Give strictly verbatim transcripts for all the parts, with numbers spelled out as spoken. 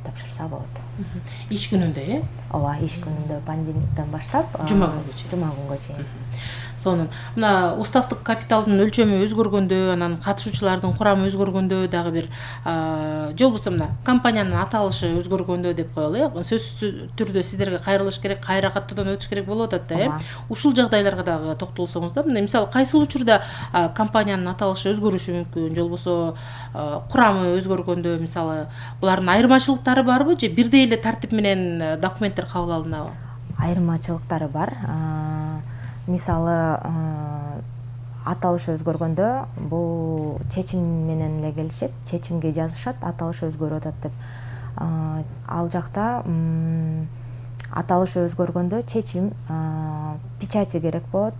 тапшырса болот. Иш күнүндө, э? Ооба, иш күнүндө понедельниктен баштап жума күнгө чейин. Жума күнгө чейин. Сонун. Мына уставдык капиталдын өлчөмү өзгөргөндө, анан катышуучулардын курамы өзгөргөндө дагы бир же болбосо мына компаниянын аталышы өзгөргөндө деп коелу, э? Сөзсүз түрдө сиздерге кайрылыш керек, кайра каттоодон өтүш керек болуп атат да, э? Ушул жагдайларга дагы токтолсоңуздар, мына мисалы кайсыл учурда компаниянын аталышы өзгөрүшү мүмкүн, же болбосо курамы өзгөргөндө, мисалы, булардын айырмачылыктары барбы же бирдей эле тартип менен документтер кабыл алынабы? Айырмачылыктары бар. Мисалы, аталыш өзгөргөндө бул чечим менен эле келишет, чечимге жазышат, аталыш өзгөрүп атат деп. Ал жакта аталыш өзгөргөндө чечим печати керек болот,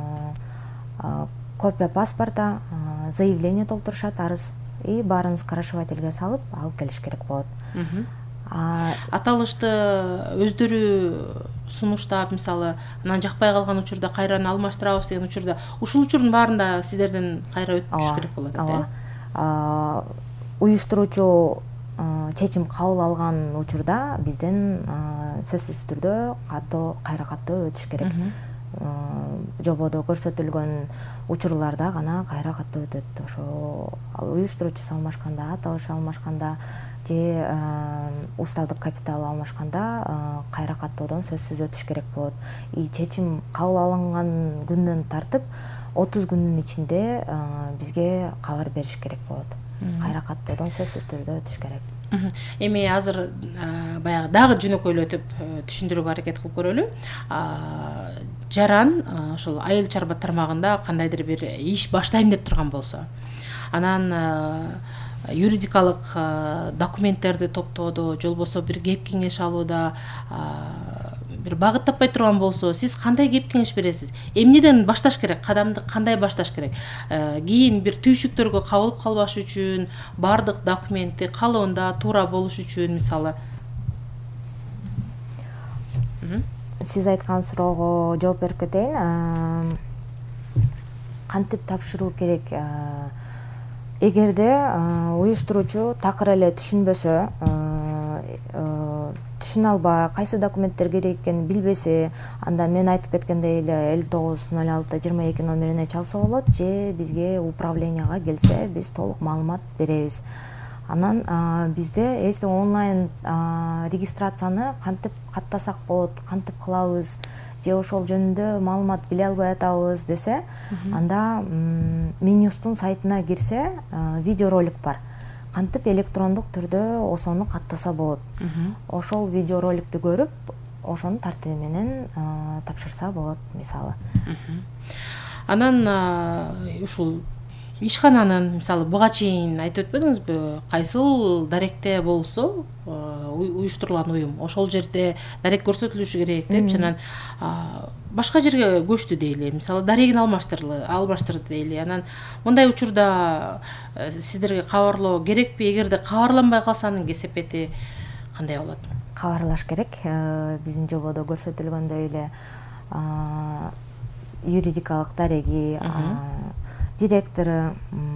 копия паспорта, заявление толтурушат, арыз и баарын скорочувательге салып алып келиш керек болот. Аталышты өздөрү сунуштап, мисалы, анан жакпай калган учурда кайраны алмаштырабыз деген учурда, ушул учурдун баарында сиздерден кайра өтүш керек болот, э? Уюштуруучу чечим кабыл алган учурда бизден сөзсүз түрдө каттоо, кайра каттоо өтүш керек. Жободо көрсөтүлгөн учурларда гана кайра каттоо өтөт. Ошо уюштуруучу алмашканда, аталыш алмашканда же уставдык капитал алмашканда кайра каттоодон сөзсүз өтүш керек болот. И чечим кабыл алынган күндөн тартып отуз күндүн ичинде бизге кабар бериш керек болот. Кайра каттоодон сөзсүз түрдө өтүш керек. Эми азыр баягы дагы жөнөкөйлөтүп түшүндүрүүгө аракет кылып көрөлү. Жаран ошол айыл чарба тармагында кандайдыр бир иш баштайм деп турган болсо, анан юридикалык документтерди топтоодо, же болбосо бир кеп кеңеш алууда бир багыт таппай турган болсо, сиз кандай кеп кеңеш бересиз? Эмнеден башташ керек? Кадамды кандай башташ керек? Кийин бир түйшүктөргө кабылып калбаш үчүн, бардык документти калоонда туура болуш үчүн, мисалы. Сиз айткан суроого жооп берип кетейин. Кантип тапшыруу керек? Эгерде уюштуруучу такыр эле түшүнбөсө, түшүнө албай, кайсы документтер керек экенин билбесе, анда мен айтып кеткендей эле элүү тогуз ноль алты жыйырма эки номерине чалса болот, же бизге управленияга келсе, биз толук маалымат беребиз. Анан бизде если онлайн регистрацияны кантип каттасак болот, кантип кылабыз, же ошол жөнүндө маалымат биле албай атабыз десе, анда Минюстун сайтына кирсе, видеоролик бар. Кантип электрондук түрдө осону каттаса болот. Ошол видеороликти көрүп, ошонун тартиби менен тапшырса болот, мисалы. Анан ушул ишкананын, мисалы, буга чейин айтып өтпөдүңүзбү, кайсыл даректе болсо уюштурулган уюм, ошол жерде дарек көрсөтүлүшү керек деп, анан башка жерге көчтү дейли, мисалы, дарегин алмаштырды дейли. Анан мындай учурда сиздерге кабарлоо керекпи? Эгерде кабарланбай калса, анын кесепети кандай болот? Кабарлаш керек. Биздин жободо көрсөтүлгөндөй эле юридикалык дареги, директору,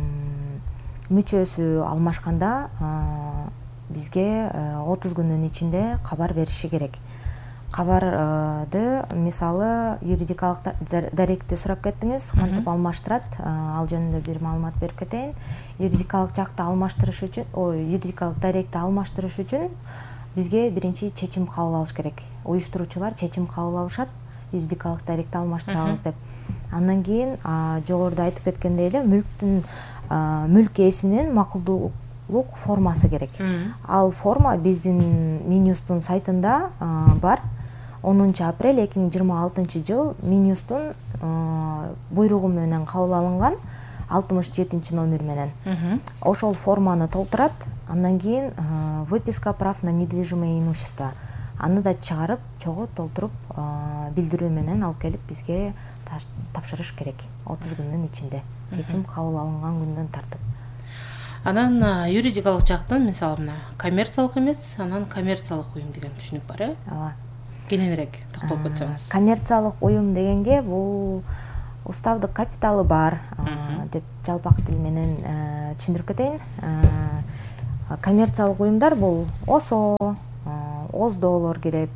мүчөсү алмашканда бизге отуз күндүн ичинде кабар бериши керек. Кабарды, мисалы, юридикалык даректи сурап кеттиңиз, кантип алмаштырат, ал жөнүндө бир маалымат берип кетейин. Юридикалык жакты алмаштырыш үчүн, ой, юридикалык даректи алмаштырыш үчүн бизге биринчи чечим кабыл алыш керек. Уюштуруучулар чечим кабыл алышат, юридикалык даректи алмаштырабыз деп. Андан кийин жогоруда айтып кеткендей эле мүлктүн мүлк ээсинин макулдуулук формасы керек. Ал форма биздин Минюстун сайтында бар. онунчу апрель эки миң жыйырма алтынчы жыл Минюстун буйругу менен кабыл алынган алтымыш жетинчи номер менен. Ошол форманы толтурат, андан кийин выписка прав на недвижимое имущество. Аны да чыгарып, чогуу толтуруп, билдирүү менен алып келип бизге тапшырыш керек отуз күндүн ичинде. Чечим кабыл алынган күндөн тартып. Анан юридикалык жактан, мисалы, мына коммерциялык эмес, анан коммерциялык уюм деген түшүнүк бар, э? Ооба. Кененирээк токтолуп кетсеңиз. Коммерциялык уюм дегенге бул уставдык капиталы бар деп жалпак тил менен түшүндүрүп кетейин. Коммерциялык уюмдар бул ОСО, ОЗДОлор кирет,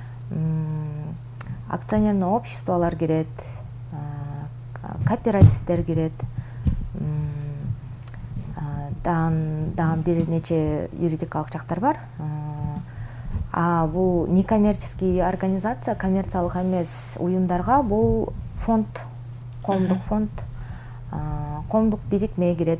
акционерный обществолор кирет, кооперативдер кирет, дагы бир нече юридикалык жактар бар. А бул некоммерческий организация, коммерциялык эмес уюмдарга бул фонд, коомдук фонд, коомдук бирикме кирет,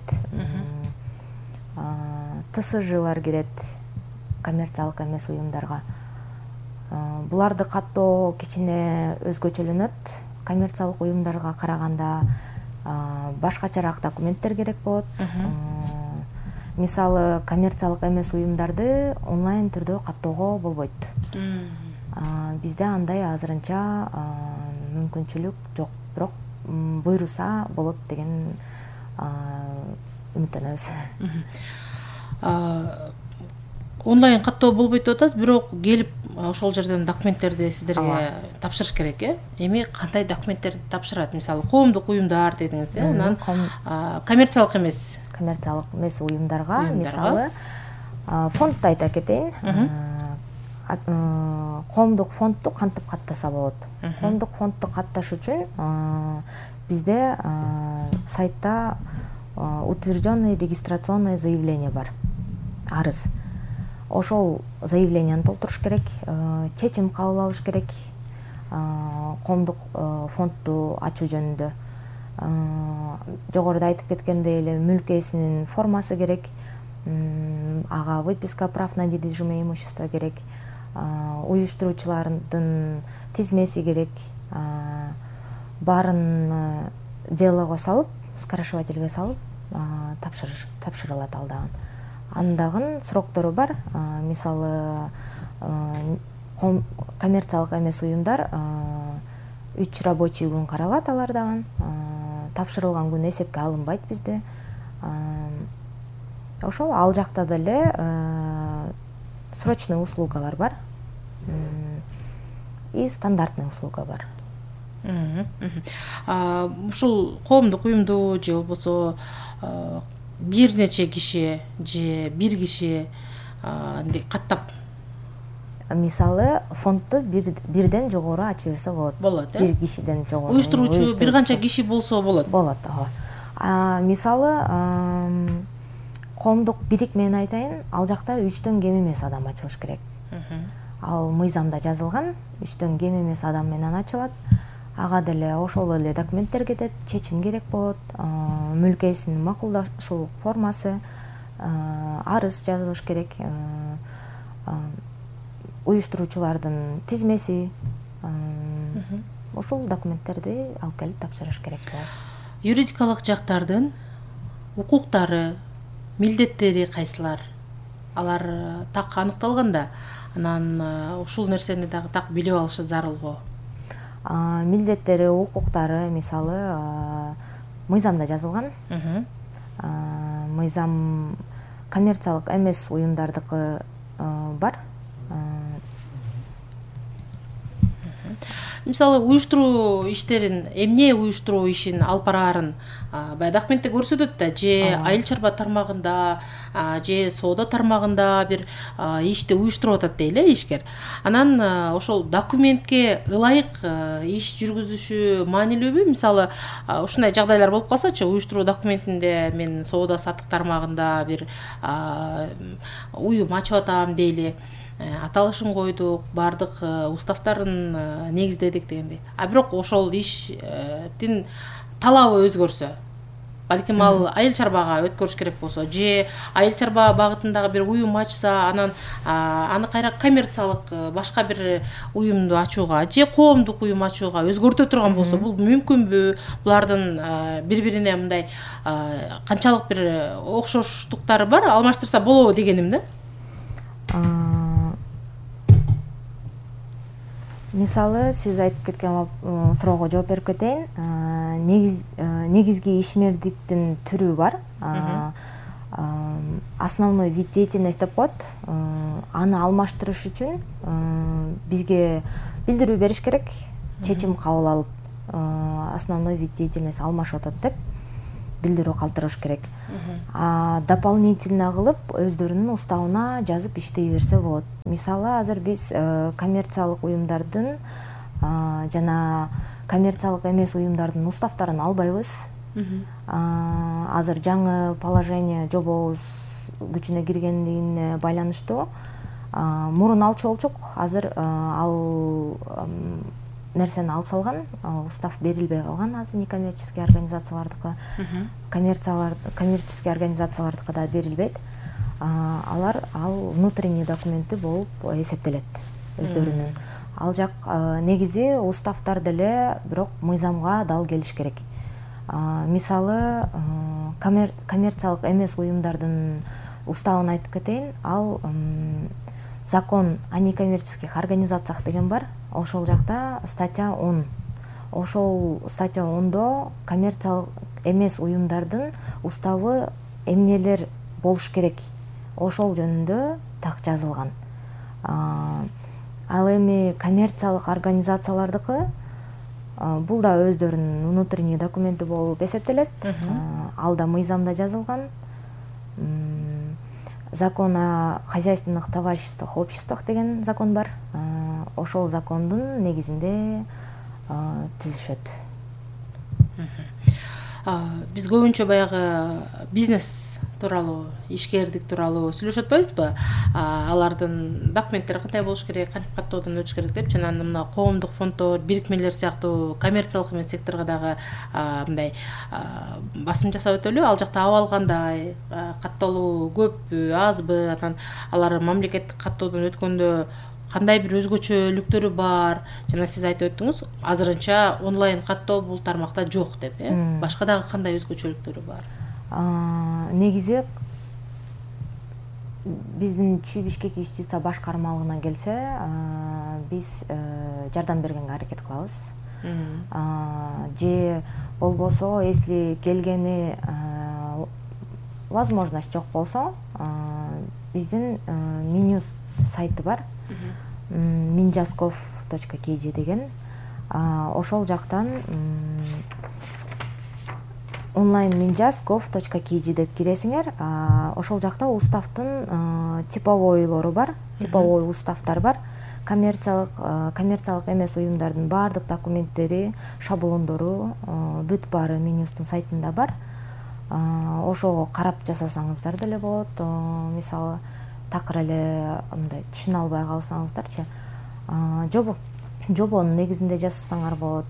ТСЖлар кирет коммерциялык эмес уюмдарга. Буларды каттоо кичине өзгөчөлөнөт. Коммерциялык уюмдарга караганда башкачараак документтер керек болот. Мисалы, коммерциялык эмес уюмдарды онлайн түрдө каттоого болбойт. Бизде андай азырынча мүмкүнчүлүк жок, бирок буйруса болот деген үмүттөнөбүз. Онлайн каттоо болбойт деп атасыз, бирок келип ошол жерден документтерди сиздерге тапшырыш керек, э? Эми кандай документтерди тапшырат? Мисалы, коомдук уюмдар дедиңиз, э? Анан коммерциялык эмес коммерциялык эмес уюмдарга, мисалы, фондду айта кетейин. Коомдук фондду кантип каттаса болот? Коомдук фондду катташ үчүн бизде сайтта утвержденное регистрационное заявление бар. Арыз. Ошол заявленияны толтуруш керек, чечим кабыл алыш керек коомдук фондду ачуу жөнүндө. Жогоруда айтып кеткендей эле мүлк ээсинин формасы керек, ага выписка прав на недвижимое имущество керек, уюштуруучулардын тизмеси керек, баарын делого салып, скорочувательге салып тапшырылат ал дагы. Андагын сроктору бар. Мисалы, коммерциялык эмес уюмдар үч рабочий күн каралат алардагы. Тапшырылган күн эсепке алынбайт бизде. Ошол ал жакта деле срочный услугалар бар. И стандартный услуга бар. Ушул коомдук уюмду же болбосо бир нече киши же бир киши каттап, мисалы, фондду бирден жогору ача берсе болот. Болот, э? Бир кишиден жогору. Уюштуруучу бир канча киши болсо болот. Болот, ооба. Мисалы, коомдук бирикмени айтайын, ал жакта үчтөн кем эмес адам ачылыш керек. Ал мыйзамда жазылган, үчтөн кем эмес адам менен ачылат. Ага деле ошол эле документтер кетет, чечим керек болот, мүлк ээсинин макулдашуу формасы, арыз жазылыш керек, уюштуруучулардын тизмеси, ошол документтерди алып келип тапшырыш керек болот. Юридикалык жактардын укуктары, милдеттери кайсылар? Алар так аныкталганда, анан ушул нерсени дагы так билип алышы зарыл го. Милдеттери, укуктары, мисалы, мыйзамда жазылган. Мыйзам коммерциялык эмес уюмдардыкы бар. Мисалы, уюштуруу иштерин, эмне уюштуруу ишин алып бараарын баягы документте көрсөтөт да, же айыл чарба тармагында, же соода тармагында бир ишти уюштуруп атат дейли ишкер. Анан ошол документке ылайык иш жүргүзүшү маанилүүбү? Мисалы, ушундай жагдайлар болуп калсачы, уюштуруу документинде мен соода саттык тармагында бир уюм ачып атам дейли, аталышын койдук, бардык уставтарын негиздедик дегендей. А бирок ошол иштин талабы өзгөрсө, балким ал айыл чарбага өткөрүш керек болсо, же айыл чарба багытындагы бир уюм ачса, анан аны кайра коммерциялык башка бир уюмду ачууга, же коомдук уюм ачууга өзгөртө турган болсо, бул мүмкүнбү? Булардын бири-бирине мындай канчалык бир окшоштуктары бар, алмаштырса болобу дегеним да. Мисалы, сиз айтып кеткен суроого жооп берип кетейин. Негизги ишмердиктин түрү бар. Основной вид деятельности деп коет. Аны алмаштырыш үчүн бизге билдирүү бериш керек. Чечим кабыл алып, основной вид деятельности алмашып атат деп. билдирүү калтырыш керек. А дополнительно кылып өздөрүнүн уставына жазып иштей берсе болот. Мисалы азыр биз коммерциялык уюмдардын жана коммерциялык эмес уюмдардын уставтарын албайбыз. Азыр жаңы положение жобобуз күчүнө киргендигине байланыштуу мурун алчу болчук, азыр ал нерсени алып салган, устав берилбей калган азыр некоммерческий организациялардыкы, коммерческий организациялардыкы да берилбейт. Алар ал внутренний документи болуп эсептелет өздөрүнүн. Ал жак негизи уставдар деле бирок мыйзамга дал келиш керек. Мисалы коммерциялык эмес уюмдардын уставын айтып кетейин. Ал закон о некоммерческих организациях деген бар. Ошол жакта статья он. Ошол статья ондо коммерциялык эмес уюмдардын уставы эмнелер болуш керек, ошол жөнүндө так жазылган. Ал эми коммерциялык организациялардыкы бул да өздөрүнүн внутренний документи болуп эсептелет. Ал да мыйзамда жазылган. Закон о хозяйственных товариществах, обществах деген закон бар. Ошол закондун негизинде түзүшөт. Биз көбүнчө баягы бизнес тууралуу, ишкердик тууралуу сүйлөшүп атпайбызбы? Алардын документтери кандай болуш керек, кантип каттоодон өтүш керек деп, жана мына коомдук фонддор, бирикмелер сыяктуу коммерциялык эмес секторго дагы мындай басым жасап өтөлү. Ал жакта абал кандай, катталуу көппү, азбы, анан алар мамлекеттик каттоодон өткөндө кандай бир өзгөчөлүктөрү бар? Жана сиз айтып өттүңүз, азырынча онлайн каттоо бул тармакта жок деп, э? Башка дагы кандай өзгөчөлүктөрү бар? Негизи биздин Чүй Бишкек юстиция башкармалыгына келсе, биз жардам бергенге аракет кылабыз. Же болбосо, если келгени возможность жок болсо, биздин Минюст сайты бар. минжасков точка кей джи деген. Ошол жактан онлайн минжасков точка кей джи деп киресиңер. Ошол жакта уставтын типовойлору бар, типовой уставдар бар. Коммерциялык коммерциялык эмес уюмдардын баардык документтери, шаблондору бүт баары Минюсттун сайтында бар. Ошого карап жасасаңыздар деле болот. Мисалы такыр эле мындай түшүнө албай калсаңыздарчы, жобо жобонун негизинде жасасаңар болот.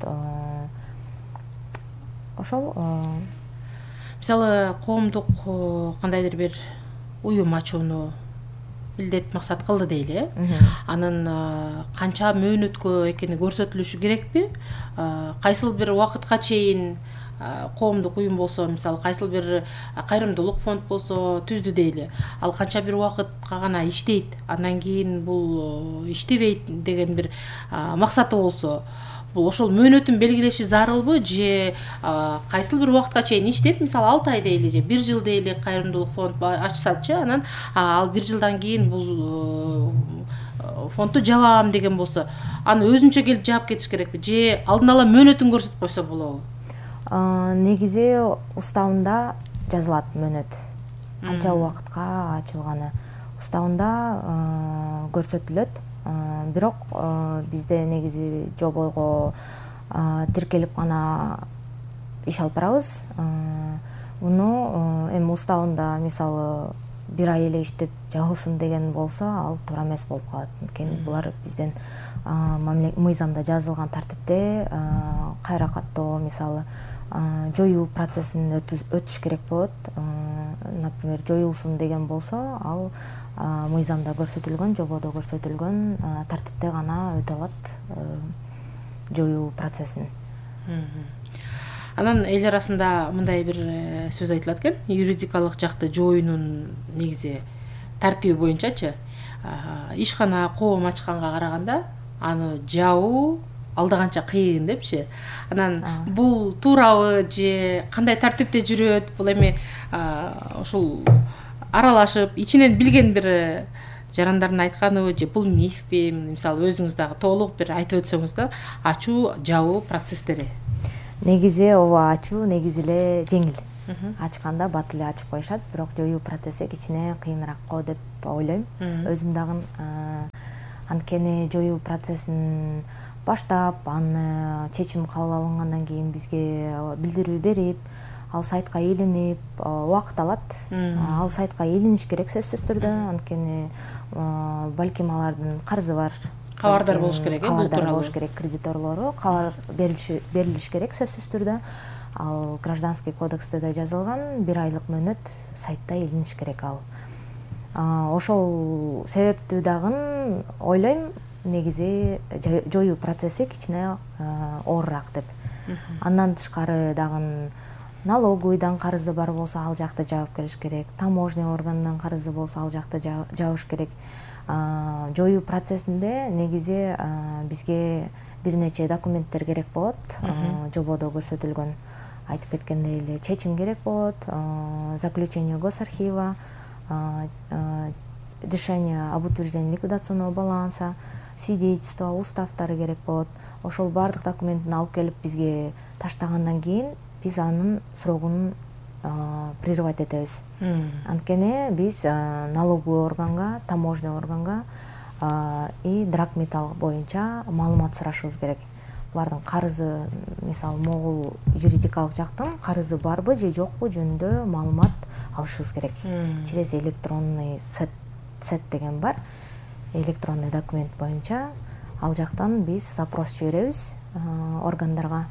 Ошол мисалы коомдук кандайдыр бир уюм ачууну милдет максат кылды дейли, э? Анын канча мөөнөткө экени көрсөтүлүшү керекпи? Кайсыл бир убакытка чейин коомдук уюм болсо, мисалы кайсыл бир кайрымдуулук фонд болсо түздү дейли, ал канча бир убакытка гана иштейт, андан кийин бул иштебейт деген бир максаты болсо, бул ошол мөөнөтүн белгилеши зарылбы? Же кайсыл бир убакытка чейин иштеп, мисалы алты ай дейли же бир жыл дейли кайрымдуулук фонд ачсачы, анан ал бир жылдан кийин бул фондду жабам деген болсо, аны өзүнчө келип жаап кетиш керекпи? Же алдын ала мөөнөтүн көрсөтүп койсо болобу? Негизи уставында жазылат мөөнөт. Канча убакытка ачылганы уставында көрсөтүлөт. Бирок бизде негизи жобого тиркелип гана иш алып барабыз. Муну эми уставында мисалы бир ай эле иштеп жабылсын деген болсо, ал туура эмес болуп калат. Анткени булар бизден мыйзамда жазылган тартипте кайра каттоо, мисалы жоюу процессин өтүш керек болот. Например, жоюлсун деген болсо, ал мыйзамда көрсөтүлгөн, жободо көрсөтүлгөн тартипте гана өтө алат жоюу процессин. Анан эл арасында мындай бир сөз айтылат экен, юридикалык жакты жоюунун негизи тартиби боюнчачы, ишкана коом ачканга караганда аны жабуу алдаганча кыйын депчи. Анан бул туурабы же кандай тартипте жүрөт? Бул эми ушул аралашып, ичинен билген бир жарандардын айтканыбы же бул мифпи? Мисалы өзүңүз дагы толук бир айтып өтсөңүз да, ачуу, жабуу процесстери. Негизи ооба ачуу негизи эле жеңил. ачканда бат эле ачып коюшат, бирок жоюу процесси кичине кыйыныраак го деп ойлойм өзүм дагы. Анткени жоюу процессин баштап, аны чечим кабыл алынгандан кийин бизге билдирүү берип, ал сайтка илинип убакыт алат. Ал сайтка илиниш керек сөзсүз түрдө, анткени балким алардын карызы бар. Кабардар болуш керек, э, бул тууралуу. Кабардар болуш керек, кредиторлору кабар берилиши берилиш керек сөзсүз түрдө. Ал гражданский кодексте да жазылган, бир айлык мөөнөт сайтта илиниш керек ал. Ошол себептүү дагы ойлойм, негизи жоюу процесси кичине оорураак деп. Андан тышкары дагы налоговыйдан карызы бар болсо ал жакты жаап келиш керек, таможня органынан карызы болсо ал жакты жабыш керек. Жоюу процессинде негизи бизге бир нече документтер керек болот. Жободо көрсөтүлгөн, айтып кеткендей эле, чечим керек болот, заключение госархива, решение об утверждении ликвидационного баланса, свидетельство, уставтары керек болот. Ошол баардык документин алып келип бизге таштагандан кийин биз анын срогун прерывать этебиз. Анткени биз налоговый органга, таможня органга и драгметалл боюнча маалымат сурашыбыз керек. Булардын карызы, мисалы могул юридикалык жактын карызы барбы же жокпу жөнүндө маалымат алышыбыз керек. Через электронный сет сет деген бар. Электронный документ боюнча ал жактан биз запрос жиберебиз органдарга.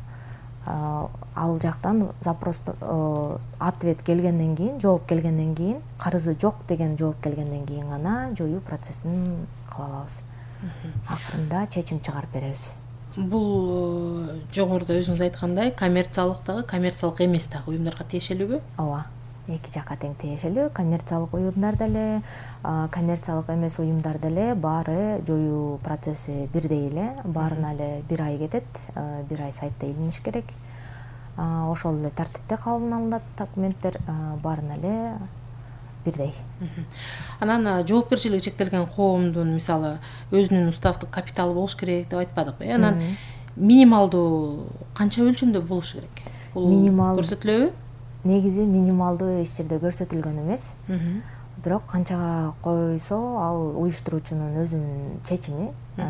Ал жактан запрос ответ келгенден кийин, жооп келгенден кийин, карызы жок деген жооп келгенден кийин гана жоюу процессин кыла алабыз. Акырында чечим чыгарып беребиз. Бул жогоруда өзүңүз айткандай, коммерциялык дагы, коммерциялык эмес дагы уюмдарга тиешелүүбү? Ооба. Эки жакка тең тиешелүү. Коммерциялык уюмдар деле, коммерциялык эмес уюмдар деле баары жоюу процесси бирдей эле. Баарына эле бир ай кетет, бир ай сайтта илиниш керек. Ошол эле тартипте кабыл алынат документтер, баарына эле бирдей. Анан жоопкерчилиги чектелген коомдун, мисалы, өзүнүн уставдык капиталы болуш керек деп айтпадыкпы? Анан минималдуу канча өлчөмдө болуш керек? Бул көрсөтүлөбү? Негизи минималдуу эч жерде көрсөтүлгөн эмес. Бирок канчага койсо ал уюштуруучунун өзүнүн чечими.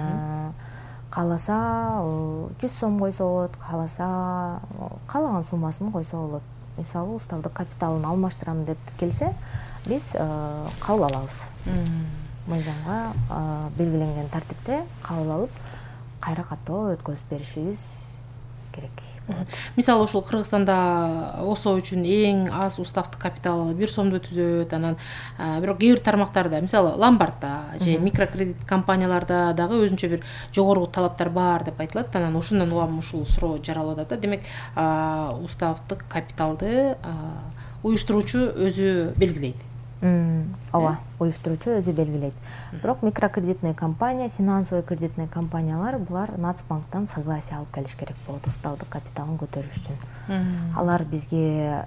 Кааласа жүз сом койсо болот, кааласа каалаган суммасын койсо болот. Мисалы, уставдык капиталын алмаштырам деп келсе, биз кабыл алабыз. Мыйзамга белгиленген тартипте кабыл алып, кайра каттоо өткөзүп беришибиз керек. Мисалы, ушул Кыргызстанда ОСО үчүн эң аз уставдык капиталы бир сомду түзөт. Анан бирок кээ бир тармактарда, мисалы, ломбардда же микрокредит компанияларда дагы өзүнчө бир жогорку талаптар бар деп айтылат. Анан ошондон улам ушул суроо жаралып атат. Демек, уставдык капиталды уюштуруучу өзү белгилейт. Ооба, уюштуруучу өзү белгилейт. Бирок микрокредитный компания, финансовый кредитный компаниялар булар Нацбанктан согласие алып келиш керек болот уставдык капиталын көтөрүш үчүн. Алар бизге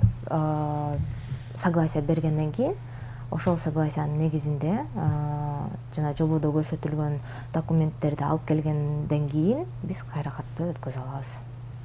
согласие бергенден кийин, ошол согласиянын негизинде жана жободо көрсөтүлгөн документтерди алып келгенден кийин биз кайра каттоо өткөзө алабыз.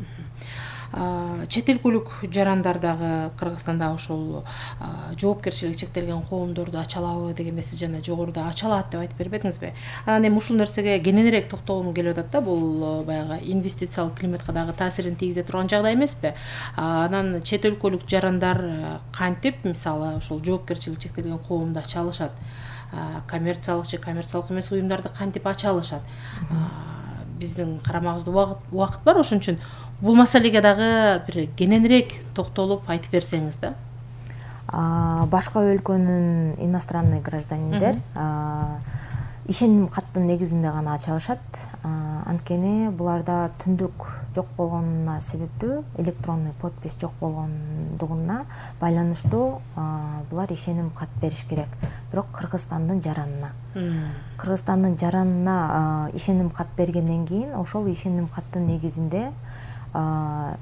Чет өлкөлүк жарандар дагы Кыргызстанда ошол жоопкерчилиги чектелген коомдорду ача алабы дегенде сиз жана жогоруда ача алат деп айтып бербедиңизби? Анан эми ушул нерсеге кененирээк токтолгум келип атат да, бул баягы инвестициялык климатка дагы таасирин тийгизе турган жагдай эмеспи? Анан чет өлкөлүк жарандар кантип, мисалы, ошол жоопкерчилиги чектелген коомду ача алышат? Коммерциялык же коммерциялык эмес уюмдарды кантип ача алышат? Биздин карамагыбызда убакыт бар, ошон үчүн бул маселеге дагы бир кененирээк токтолуп айтып берсеңиз да. Башка өлкөнүн иностранный гражданиндер ишеним каттын негизинде гана ача алышат. Анткени буларда түндүк жок болгонуна себептүү, электронный подпись жок болгондугуна байланыштуу булар ишеним кат бериш керек. Бирок Кыргызстандын жаранына. Кыргызстандын жаранына ишеним кат бергенден кийин, ошол ишеним каттын негизинде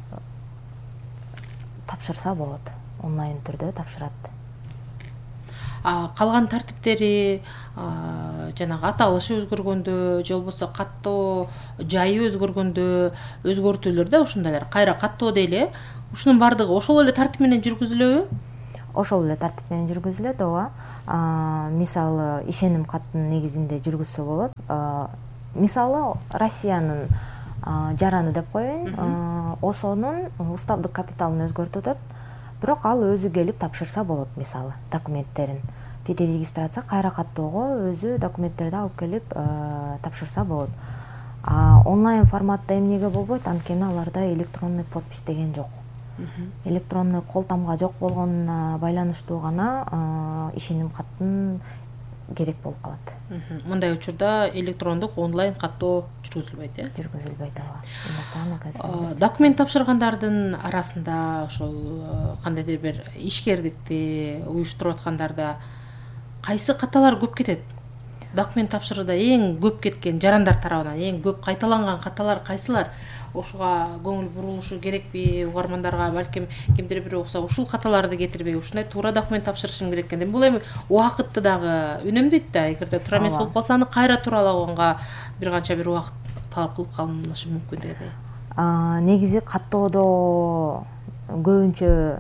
тапшырса болот. Онлайн түрдө тапшырат. калган тартиптери жанагы аталышы өзгөргөндө же болбосо каттоо жайы өзгөргөндө өзгөртүүлөр да ушундайлар кайра каттоо дейли. Ушунун баардыгы ошол эле тартип менен жүргүзүлөбү? Ошол эле тартип менен жүргүзүлөт, ооба. Мисалы ишеним каттын негизинде жүргүзсө болот. Мисалы Россиянын жараны деп коеюн, ОСОнун уставдык капиталын өзгөртүп атат, бирок ал өзү келип тапшырса болот, мисалы документтерин. Перерегистрация кайра каттоого өзү документтерди алып келип тапшырса болот. Онлайн форматта эмнеге болбойт? Анткени аларда электронный подпись деген жок. Электронный кол тамга жок болгонуна байланыштуу гана ишеним каттын керек болуп калат. Мындай учурда электрондук онлайн каттоо жүргүзүлбөйт, э? Жүргүзүлбөйт, ооба. Иностранный Документ тапшыргандардын арасында ошол кандайдыр бир ишкердикти уюштуруп аткандарда кайсы каталар көп кетет? Документ тапшырууда эң көп кеткен жарандар тарабынан эң көп кайталанган каталар кайсылар? Ошуга көңүл бурулушу керекпи? Угармандарга балким кимдир бир окса ушул каталарды кетирбей, ушундай туура документ тапшырышым керек экен. Бул эми убакытты дагы үнөмдөйт да. Эгерде туура эмес болуп калса, аны кайра тууралаганга бир канча бир убакыт талап кылып калынышы мүмкүн деди. Негизи каттоодо көбүнчө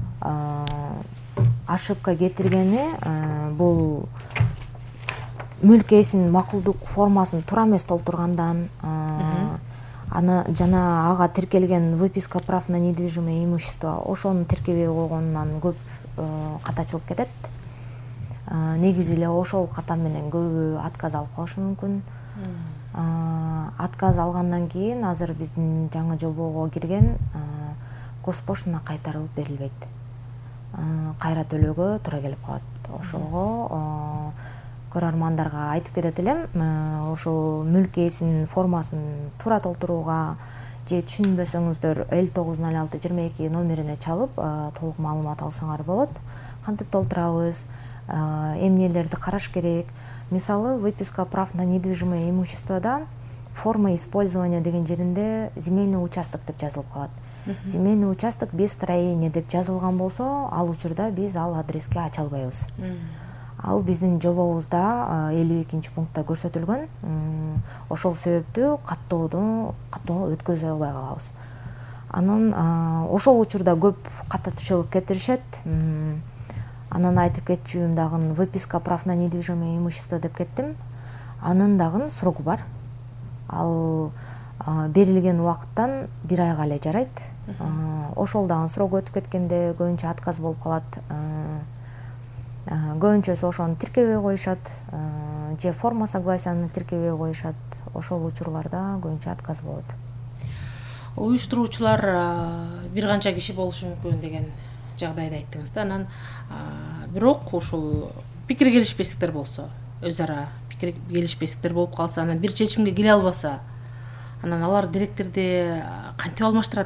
ошибка кетиргени бул мүлк ээсинин макулдук формасын туура эмес толтургандан, аны жана ага тиркелген выписка прав на недвижимое имущество ошону тиркебей койгонунан көп ката чыгып кетет. Негизи эле ошол ката менен көбү отказ алып калышы мүмкүн. Отказ алгандан кийин азыр биздин жаңы жобого кирген госпошлина кайтарылып берилбейт. Кайра төлөөгө туура келип калат. Ошого көрөрмандарга айтып кетет элем, ошол мүлк ээсинин формасын туура толтурууга же түшүнбөсөңүздөр элүү тогуз ноль алты жыйырма эки номерине чалып толук маалымат алсаңар болот. Кантип толтурабыз, эмнелерди караш керек? Мисалы, выписка прав на недвижимое имуществода форма использования деген жеринде земельный участок деп жазылып калат. Земельный участок без строения деп жазылган болсо, ал учурда биз ал адреске ача албайбыз. Ал биздин жобобузда элүү экинчи пунктта көрсөтүлгөн. Ошол себептүү каттоодо каттоо өткөзө албай калабыз. Анан ошол учурда көп каттатчылык кетиришет. Анан айтып кетчүм дагы выписка прав на недвижимое имущество деп кеттим. Анын дагы срогу бар. Ал берилген убакыттан бир айга эле жарайт. Ошол дагы срогу өтүп кеткенде көбүнчө отказ болуп калат. Көбүнчөсү ошону тиркебей коюшат, же форма согласияны тиркебей коюшат. Ошол учурларда көбүнчө отказ болот. Уюштуруучулар бир канча киши болушу мүмкүн деген жагдайды айттыңыз да. Анан бирок ушул пикир келишпестиктер болсо, өз ара пикир келишпестиктер болуп калса, анан бир чечимге келе албаса, анан алар директорду кантип алмаштырат?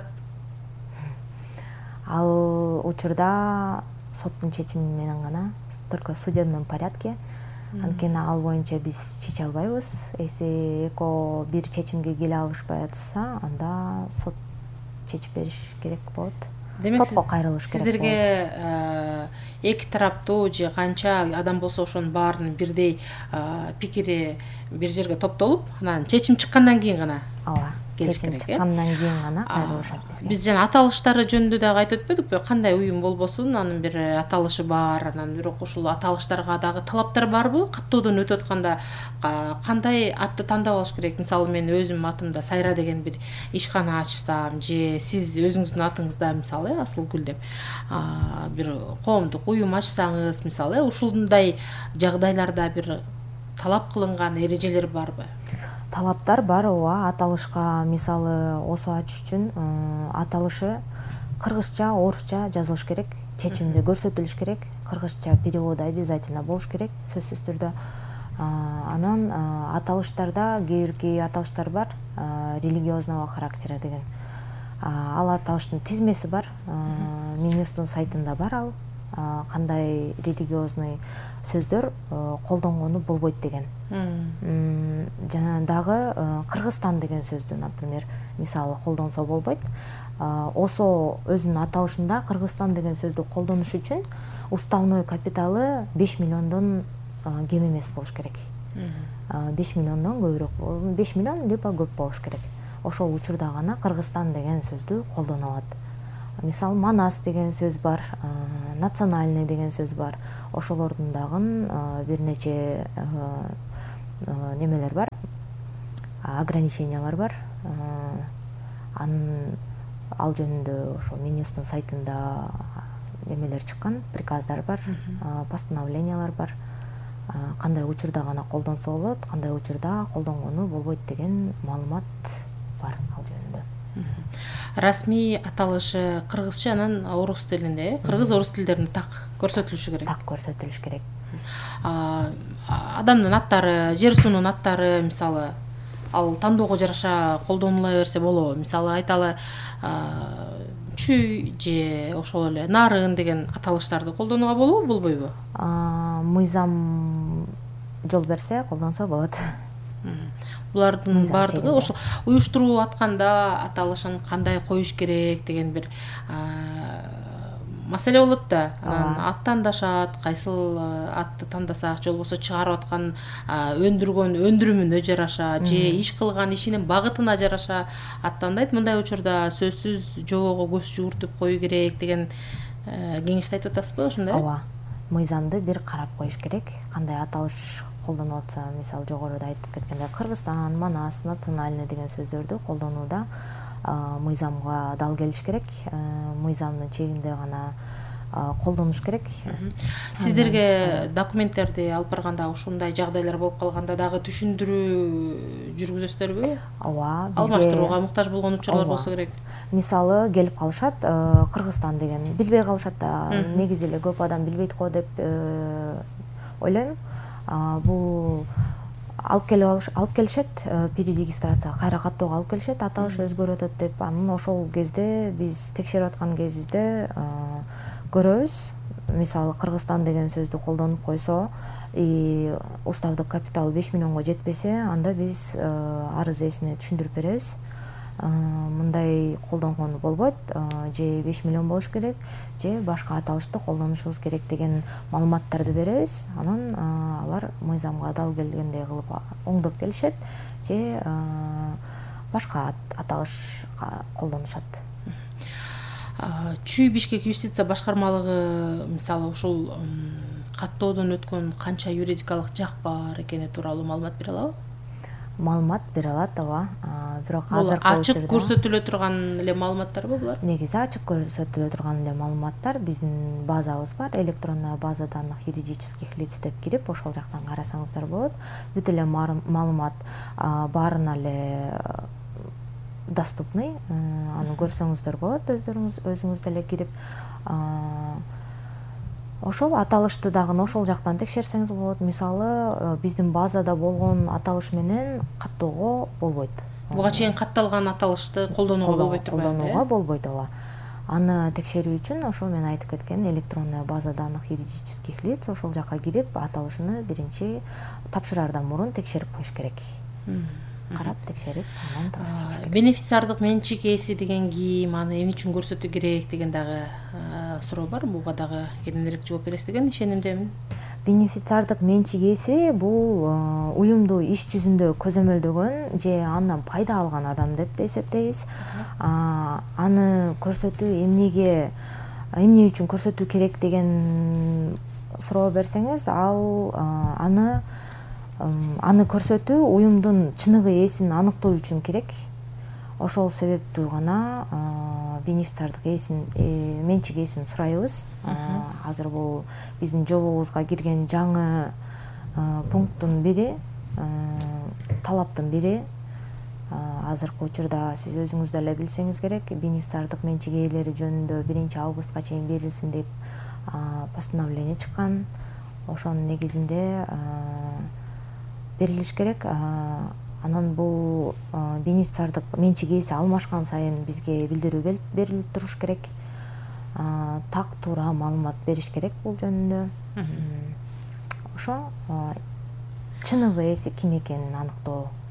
Ал учурда соттун чечими менен гана, только в судебном порядке. Анткени ал боюнча биз чече албайбыз. Эси эко бир чечимге келе алышпай атса, анда сот чечип бериш керек болот. Сотко кайрылыш керек болот. Сиздерге эки тараптуу же канча адам болсо ошонун баарынын бирдей пикири бир жерге топтолуп, анан чечим чыккандан кийин гана ооба, чечим чыккандан кийин гана кайрылышат бизге. Биз жана аталыштары жөнүндө дагы айтып өтпөдүкпү? Кандай уюм болбосун, анын бир аталышы бар, анан бирок ушул аталыштарга дагы талаптар барбы? Каттоодон өтүп атканда кандай атты тандап алыш керек? Мисалы, мен өзүмдүн атымда Сайра деген бир ишкана ачсам, же сиз өзүңүздүн атыңызда мисалы Асылгүл деп бир коомдук уюм ачсаңыз, мисалы, ушундай жагдайларда бир талап кылынган эрежелер барбы? Талаптар бар, ооба. Аталышка мисалы ОСО ачыш үчүн аталышы кыргызча, орусча жазылыш керек, чечимде көрсөтүлүш керек, кыргызча переводу обязательно болуш керек, сөзсүз түрдө. Анан аталыштарда кээ бирки аталыштар бар, религиозного характера деген. Ал аталыштын тизмеси бар, Минюстун сайтында бар ал. Кандай религиозный сөздөр колдонгону болбойт деген. жана дагы Кыргызстан деген сөздү, например, мисалы колдонсо болбойт. Осо өзүнүн аталышында Кыргызстан деген сөздү колдонуш үчүн уставной капиталы беш миллиондон кем эмес болуш керек. беш миллиондон көбүрөөк, беш миллион либо көп болуш керек. Ошол учурда гана Кыргызстан деген сөздү колдоно алат. Мисалы Манас деген сөз бар, национальный деген сөз бар. Ошолордун дагы бир нече немелер бар, ограничениялар бар. Анын ал жөнүндө ошо Минюстун сайтында немелер чыккан, приказдар бар, постановлениялар бар. Кандай учурда гана колдонсо болот, кандай учурда колдонгону болбойт деген маалымат бар ал жөнүндө. Расмий аталышы кыргызча, анан орус тилинде, кыргыз орус тилдеринде так көрсөтүлүшү керек. Так көрсөтүлүш керек. Адамдын аттары, жер суунун аттары, мисалы, ал тандоого жараша колдонула берсе болобу? Мисалы, айталы, чүй же ошол эле нарын деген аталыштарды колдонууга болобу, болбойбу? Мыйзам жол берсе колдонсо болот. Булардын баардыгы ошол уюштуруу атканда аталышын кандай коюш керек деген бир маселе болот да. Анан ат тандашат, кайсыл атты тандасак, же болбосо чыгарып аткан өндүргөн өндүрүмүнө жараша, же иш кылган ишинин багытына жараша ат тандайт. Мындай учурда сөзсүз жобого көз жүгүртүп коюу керек деген кеңешти айтып атасызбы, ошондой? Ооба. Мыйзамды бир карап коюш керек. Кандай аталыш колдонуп атса, мисалы жогоруда айтып кеткендей, Кыргызстан, Манас, национальный деген сөздөрдү колдонууда мыйзамга дал келиш керек. Мыйзамдын чегинде гана колдонуш керек. Сиздерге документтерди алып барганда ушундай жагдайлар болуп калганда дагы түшүндүрүү жүргүзөсүзбү? Ооба, бизге алмаштырууга муктаж болгон учурлар болсо керек. Мисалы келип калышат, Кыргызстан деген билбей калышат да, негизи эле көп адам билбейт го деп ойлойм. Бул алып келип алып келишет, перерегистрацияга кайра каттоого алып келишет, аталыш өзгөрүп атат деп. Анан ошол кезде биз текшерип аткан кезде көрөбүз. Мисалы Кыргызстан деген сөздү колдонуп койсо, уставдык капитал беш миллионго жетпесе, анда биз арыз ээсине түшүндүрүп беребиз. Мындай колдонгону болбойт, же беш миллион болуш керек, же башка аталышты колдонушубуз керек деген маалыматтарды беребиз. Анан алар мыйзамга дал келгендей кылып оңдоп келишет, же башка аталыш колдонушат. Чүй Бишкек юстиция башкармалыгы мисалы ушул каттоодон өткөн канча юридикалык жак бар экени тууралуу маалымат бере алабы? Маалымат бере алат, ооба. Бирок азыр ачык көрсөтүлө турган эле маалыматтарбы булар? Негизи ачык көрсөтүлө турган эле маалыматтар. Биздин базабыз бар, электронная база данных юридических лиц деп кирип, ошол жактан карасаңыздар болот. Бүт эле маалымат баарына эле доступный. Аны көрсөңүздөр болот, өздөрүңүз өзүңүз деле кирип. Ошол аталышты дагы ошол жактан текшерсеңиз болот. Мисалы, биздин базада болгон аталыш менен каттоого болбойт. Буга чейин катталган аталышты колдонууга болбойт турбайбы? Колдонууга болбойт, ооба. Аны текшерүү үчүн ошол мен айтып кеткен электронная база данных юридических лиц, ошол жакка кирип, аталышыны биринчи тапшыраардан мурун текшерип коюш керек. Карап, текшерип, анан тапшырыш керек. Бенефициардык менчик ээси деген ким, аны эмне үчүн көрсөтүү керек деген дагы суроо бар. Буга дагы кененирээк жооп бересиз деген ишенимдемин. Бенефициардык менчик ээси бул уюмду иш жүзүндө көзөмөлдөгөн же андан пайда алган адам деп эсептейбиз. Аны көрсөтүү эмнеге, эмне үчүн көрсөтүү керек деген суроо берсеңиз, ал аны аны көрсөтүү уюмдун чыныгы ээсин аныктоо үчүн керек. Ошол себептүү гана бенефициардык ээсин, менчик ээсин сурайбыз. Азыр бул биздин жобобузга кирген жаңы пункттун бири, талаптын бири. Азыркы учурда сиз өзүңүз деле билсеңиз керек, бенефициардык менчик ээлери жөнүндө биринчи августка чейин берилсин деп постановление чыккан. Ошонун негизинде берилиш керек. Анан бул бенефициардык менчик ээси алмашкан сайын бизге билдирүү берилип туруш керек. Так туура маалымат бериш керек бул жөнүндө. Ошо чыныгы ээси ким экенин аныктоо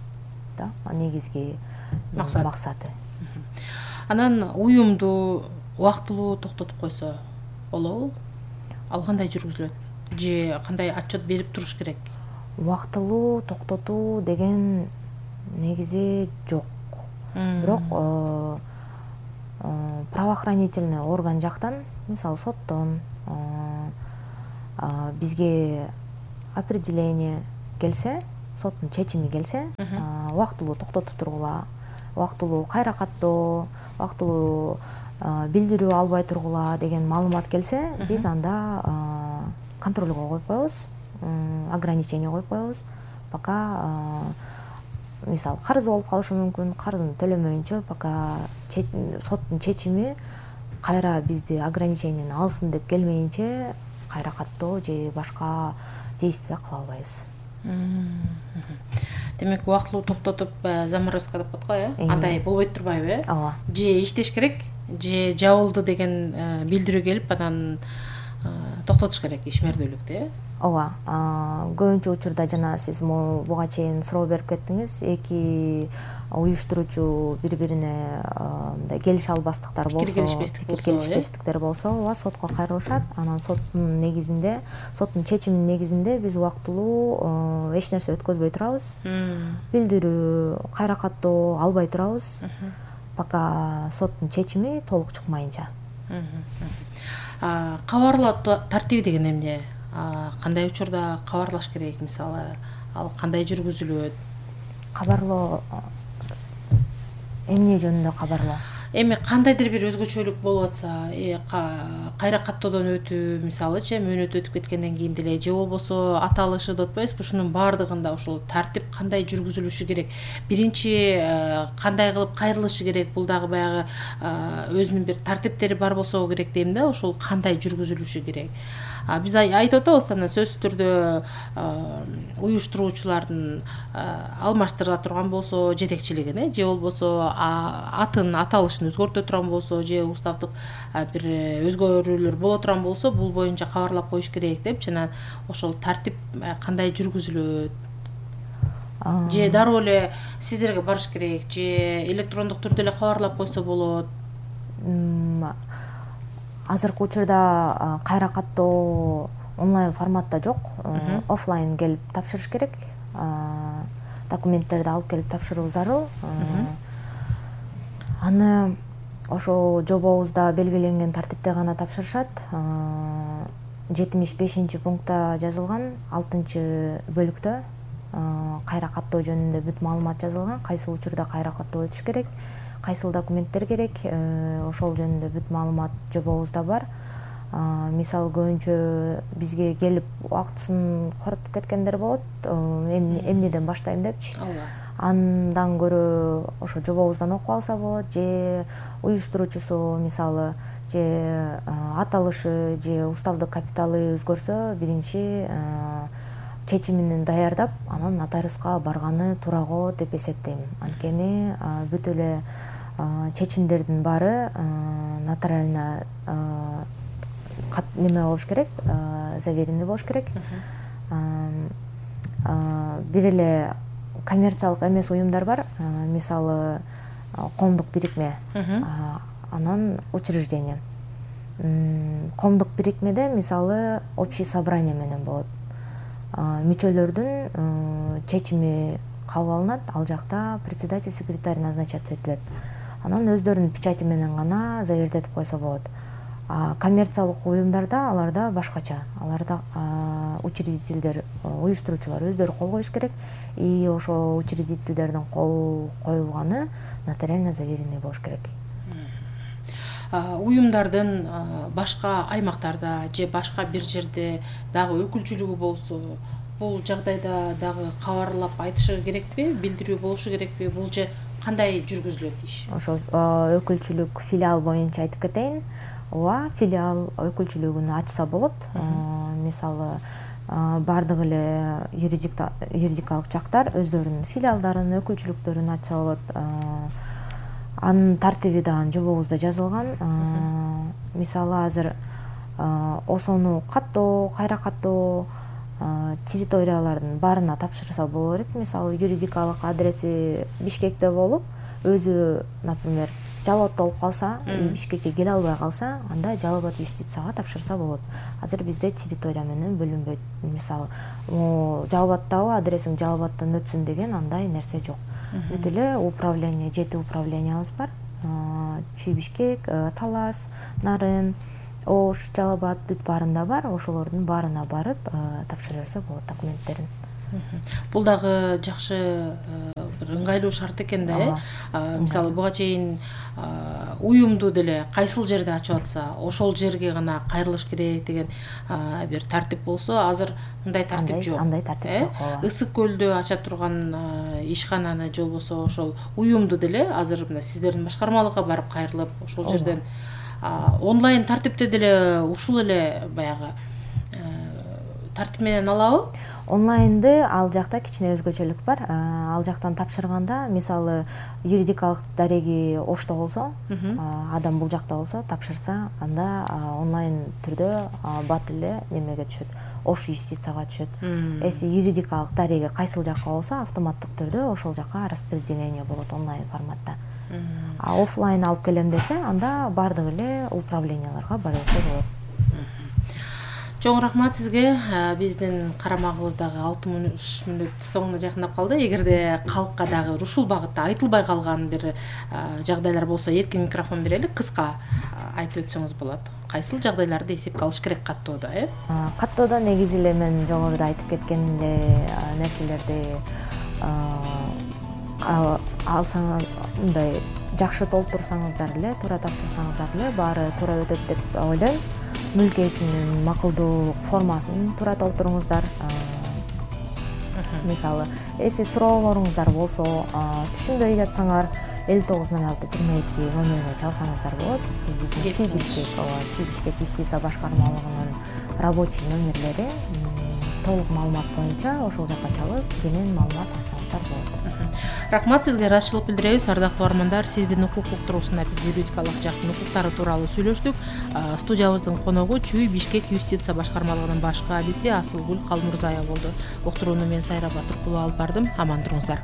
да негизги максаты. Анан уюмду убактылуу токтотуп койсо болобу? Ал кандай жүргүзүлөт? Же кандай отчет берип туруш керек? Убактылуу токтотуу деген негизи жок. Бирок правоохранительный орган жактан, мисалы соттон бизге определение келсе, соттун чечими келсе, убактылуу токтотуп тургула, убактылуу кайра каттоо, убактылуу билдирүү албай тургула деген маалымат келсе, биз анда контролго коюп коебуз, ограничение коюп коебуз. Пока мисалы карыз болуп калышы мүмкүн, карызын төлөмөйүнчө пока соттун чечими кайра бизди ограничениени алсын деп келмейинче кайра каттоо же башка действия кыла албайбыз. Демек убактылуу токтотуп заморозка деп коет го, э? Андай болбойт турбайбы, э? Ооба. Же иштеш керек, же жабылды деген билдирүү келип, анан токтотуш керек ишмердүүлүктү, э? Ооба. Көбүнчө учурда жана сиз буга чейин суроо берип кеттиңиз, эки уюштуруучу бири-бирине мындай келише албастыктар болсо, пикир келишпештиктер болсо, ооба, сотко кайрылышат. Анан соттун негизинде, соттун чечиминин негизинде биз убактылуу эч нерсе өткөзбөй турабыз. Билдирүү, кайра каттоо албай турабыз, пока соттун чечими толук чыкмайынча. Кабарлоо тартиби деген эмне? Кандай учурда кабарлаш керек, мисалы, ал кандай жүргүзүлөт? Кабарлоо эмне жөнүндө кабарлоо? Эми кандайдыр бир өзгөчөлүк болуп атса, кайра каттоодон өтүү, мисалычы, мөөнөт өтүп кеткенден кийин деле, же болбосо аталышы деп атпайбызбы, ушунун баардыгында ошол тартип кандай жүргүзүлүшү керек? Биринчи кандай кылып кайрылышы керек? Бул дагы баягы өзүнүн бир тартиптери бар болсо керек дейм да, ошол кандай жүргүзүлүшү керек? Биз айтып атабыз, анан сөзсүз түрдө уюштуруучулардын алмаштыра турган болсо жетекчилигин, э, же болбосо атын, аталышын өзгөртө турган болсо, же уставдык бир өзгөрүүлөр боло турган болсо, бул боюнча кабарлап коюш керек деп, жана ошол тартип кандай жүргүзүлөт? Же дароо эле сиздерге барыш керек, же электрондук түрдө эле кабарлап койсо болот? Азыркы учурда кайра каттоо онлайн форматта жок, офлайн келип тапшырыш керек. Документтерди алып келип тапшыруу зарыл. Аны ошо жобобузда белгиленген тартипте гана тапшырышат. жетимиш бешинчи пунктта жазылган алтынчы бөлүктө кайра каттоо жөнүндө бүт маалымат жазылган. Кайсы учурда кайра каттоо өтүш керек, кайсыл документтер керек, ошол жөнүндө бүт маалымат жобобузда бар. Мисалы көбүнчө бизге келип убактысын коротуп кеткендер болот, эмнеден баштайм депчи. Андан көрө ошо жобобуздан окуп алса болот, же уюштуруучусу мисалы, же аталышы, же уставдык капиталы өзгөрсө, биринчи чечимин даярдап, анан нотариуска барганы туура го деп эсептейм. Анткени бүт эле чечимдердин баары нотариально неме болуш керек, заверенный болуш керек. Бир эле коммерциялык эмес уюмдар бар, мисалы коомдук бирикме, анан учреждение. Коомдук бирикмеде мисалы общий собрание менен болот. Мүчөлөрдүн чечими кабыл алынат, ал жакта председатель, секретарь назначаться этилет. Анан өздөрүнүн печати менен гана завердетип койсо болот. Коммерциялык уюмдарда аларда башкача. Аларда учредительдер, уюштуруучулар өздөрү кол коюш керек. И ошо учредительдердин кол коюлганы нотариально заверенный болуш керек. Уюмдардын башка аймактарда же башка бир жерде дагы өкүлчүлүгү болсо, бул жагдайда дагы кабарлап айтышы керекпи, билдирүү болушу керекпи, бул же кандай жүргүзүлөт иш? Ошол өкүлчүлүк филиал боюнча айтып кетейин. Ооба, филиал өкүлчүлүгүн ачса болот. Мисалы, бардык эле юридикалык жактар өздөрүнүн филиалдарын, өкүлчүлүктөрүн ачса болот. Анын тартиби да жобобузда жазылган. Мисалы, азыр осону каттоо, кайра каттоо территориялардын баарына тапшырса болот элек. Мисалы юридикалык адреси Бишкекте болуп, өзү, например, Жалал болуп калса, Бишкекке келе албай калса, анда Жалал Абад юстицияга тапшырса болот. Азыр бизде территория менен бөлүнбөйт. Мисалы, Жалал Абадтагы адресиң Жалал Абадтан өтсүн деген андай нерсе жок. Бүт эле управление, жети управлениябыз бар. Чүй Бишкек, Талас, Нарын, Ош, Жалал Абад бүт баарында бар. Ошолордун баарына барып тапшыра берсе болот документтерин. Бул дагы жакшы бир ыңгайлуу шарт экен да, э? Мисалы буга чейин уюмду деле кайсыл жерде ачып атса, ошол жерге гана кайрылыш керек деген бир тартип болсо, азыр мындай тартип жок. Андай тартип жок. Ысык көлдө ача турган ишкананы же болбосо ошол уюмду деле азыр мына сиздердин башкармалыкка барып кайрылып, ошол жерден онлайн тартипте деле ушул эле баягы тартип менен алабы? Онлайнды ал жакта кичине өзгөчөлүк бар. Ал жактан тапшырганда, мисалы, юридикалык дареги Ошто болсо, адам бул жакта болсо, тапшырса, анда онлайн түрдө бат эле немеге түшөт. Ош юстицияга түшөт. Эси юридикалык дареги кайсыл жакка болсо, автоматтык түрдө ошол жакка распределение болот онлайн форматта. А офлайн алып келем десе, анда бардык эле управленияларга бара берсе болот. Чоң рахмат сизге. Биздин карамагыбыз дагы алтымыш мүнөт соңуна жакындап калды. Эгерде калкка дагы ушул багытта айтылбай калган бир жагдайлар болсо, эркин микрофон берели, кыска айтып өтсөңүз болот. Кайсыл жагдайларды эсепке алыш керек каттоодо, э? Каттоодо негизи эле мен жогоруда айтып кеткен эле нерселерди алсаңыз, мындай жакшы толтурсаңыздар эле, туура тапшырсаңыздар эле, баары туура өтөт деп ойлойм. Мүлкесинин макулдуулук формасын туура толтуруңуздар. Мисалы, эси суроолоруңуздар болсо, түшүнбөй жатсаңар, элүү тогуз ноль алты жыйырма эки номерине чалсаңыздар болот. Биздин Чүй Бишкек, Чүй Бишкек юстиция башкармалыгынын рабочий номерлери толук маалымат боюнча ошол жакка чалып, кенен маалымат алсаңыздар болот. Рахмат сизге, ыраазычылык билдиребиз. Ардактуу угармандар, сиздин укуктук туруусунда биз юридикалык жактын укуктары тууралуу сүйлөштүк. Студиябыздын коногу Чүй Бишкек юстиция башкармалыгынын баш каадиси Асылгүл Калмурзаева болду. Уктурууну мен Сайра Батыркулова алып бардым. Аман туруңуздар.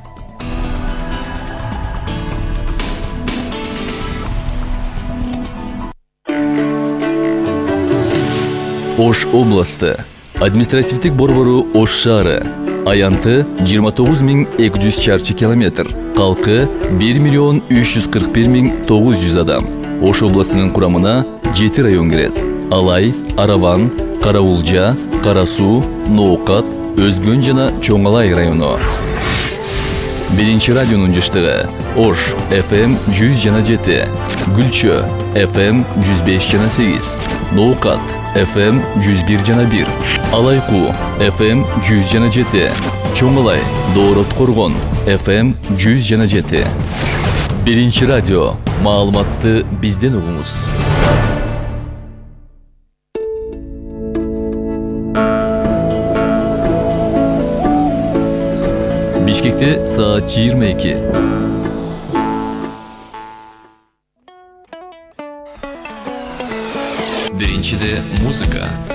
Ош областы административдик борбору Ош шаары. Аянты жыйырма тогуз миң эки жүз чарчы километр. Калкы бир миллион үч жүз кырк бир миң тогуз жүз адам. Ош областынын курамына жети район кирет. Алай, Араван, Караулжа, Кара Суу, Ноокат, Өзгөн жана Чоң Алай району. Биринчи радионун жыштыгы Ош эф эм жүз жана жети, Гүлчө эф эм жүз беш жана сегиз, Ноокат эф эм жүз бир жана бир, Алайкуу эф эм жүз жана жети, Чоң Алай, Доорот Коргон эф эм жүз жана жети. Биринчи радио, маалыматты бизден угуңуз. Бишкекте саат жыйырма эки. Биринчиде музыка.